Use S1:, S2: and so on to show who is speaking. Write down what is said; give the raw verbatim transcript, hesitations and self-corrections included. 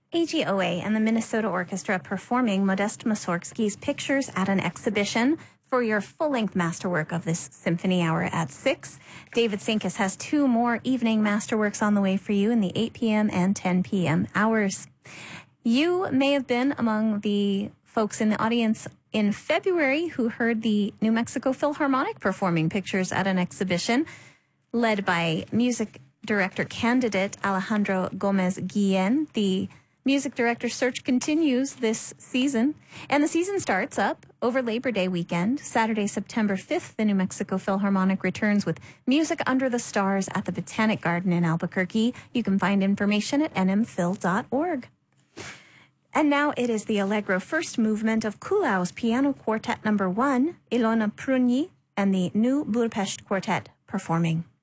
S1: A G O A and the Minnesota Orchestra performing Modest Mussorgsky's Pictures at an exhibition for your full-length masterwork of this symphony hour at six. David Sinkus has two more evening masterworks on the way for you in the eight p.m. and ten p.m. hours. You may have been among the folks in the audience in February who heard the New Mexico Philharmonic performing Pictures at an exhibition led by music director candidate Alejandro Gomez Guillen. The music director search continues this season, and the season starts up over Labor Day weekend. Saturday, September fifth, the New Mexico Philharmonic returns with Music Under the Stars at the Botanic Garden in Albuquerque. You can find information at n m phil dot org. And now it is the Allegro first movement of Kulau's Piano Quartet number one, Ilona Prunyi and the New Budapest Quartet performing.